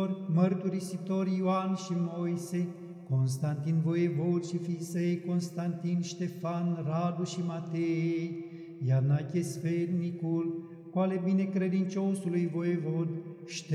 mărturisitori Ioan și Moise, Constantin voievod și fiii săi Constantin, Ștefan, Radu și Matei, Ianache sfernicul, cu ale binecredinciosului voievod